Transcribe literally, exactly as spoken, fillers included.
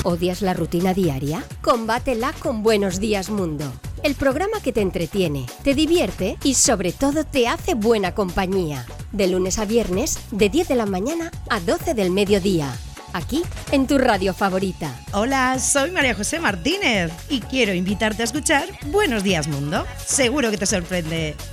¿Odias la rutina diaria? Combátela con Buenos Días Mundo. El programa que te entretiene, te divierte y sobre todo te hace buena compañía. De lunes a viernes, de diez de la mañana a doce del mediodía. Aquí, en tu radio favorita. Hola, soy María José Martínez y quiero invitarte a escuchar Buenos Días Mundo. Seguro que te sorprende.